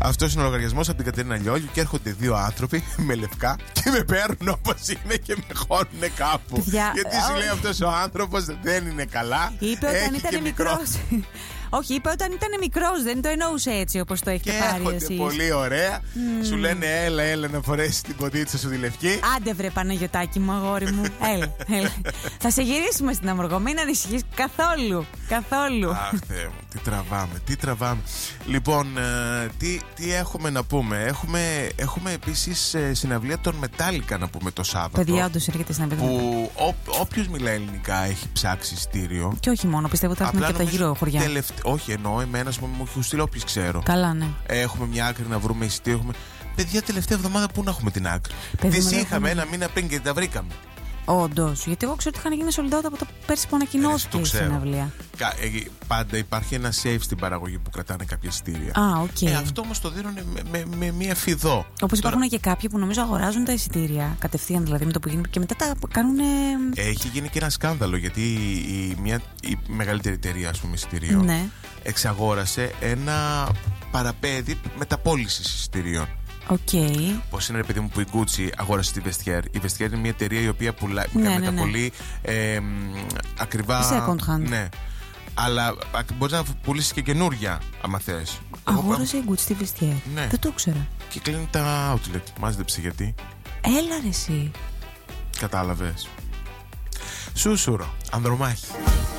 Αυτός είναι ο λογαριασμός από την Κατερίνα Λιόλιου και έρχονται δύο άνθρωποι με λευκά και με παίρνουν όπως είναι και με χώρουνε κάπου. Γιατί σου λέει αυτός ο άνθρωπος δεν είναι καλά. Είπε όταν ήταν μικρός. Όχι, είπε όταν ήταν μικρός, δεν το εννοούσε έτσι όπως το έχετε πάρει εσείς. Έρχονται πολύ ωραία. Σου λένε έλα να φορέσεις την ποντίτσα σου τη λευκή. Άντε βρε Παναγιωτάκη μου, αγόρι μου. Έλα. Θα σε γυρίσουμε στην Αμοργό, μην ανησυχείς καθόλου. Αχ Θεέ μου, τι τραβάμε. Λοιπόν, τι έχουμε να πούμε. Έχουμε επίσης συναυλία των Metallica να πούμε το Σάββατο. Παιδιά, όντως έρχεται συναυλία. Που όποιος μιλάει ελληνικά έχει ψάξει ειστήριο. Και όχι μόνο, πιστεύω ότι θα έχουμε και από τα γύρω χωριά. Όχι, εννοώ εμένα μου έχουν στείλει όποιους ξέρω. Καλά, ναι. Έχουμε μια άκρη να βρούμε ειστήριο. Παιδιά, τελευταία εβδομάδα πού να έχουμε την άκρη. Τις είχαμε ένα μήνα πριν και τα βρήκαμε. Όντως, γιατί εγώ ξέρω ότι είχαν γίνει sold out από το πέρσι που ανακοινώθηκε η συναυλία. Πάντα υπάρχει ένα safe στην παραγωγή που κρατάνε κάποια εισιτήρια. Okay. Αυτό όμως το δίνουν με μία φιδό. Όπως υπάρχουν και κάποιοι που νομίζω αγοράζουν τα εισιτήρια κατευθείαν, δηλαδή με το που γίνει και μετά τα κάνουν. Έχει γίνει και ένα σκάνδαλο γιατί η μεγαλύτερη εταιρεία εισιτηρίων εξαγόρασε ένα παραπέδι μεταπώλησης εισιτηρίων. Okay. Πώς είναι, ρε παιδί μου, που η Gucci αγόρασε τη Vestiaire. Η Vestiaire είναι μια εταιρεία η οποία πουλάει πολύ ακριβά. Second hand. Ναι. Αλλά μπορείς να πουλήσεις και καινούρια, άμα θες. Αγόρασε η Gucci τη Vestiaire. Ναι. Δεν το ήξερα. Και κλείνει τα outlet. Μάζεψε γιατί. Έλα ρε εσύ. Κατάλαβες. Σούσουρο. Ανδρομάχη.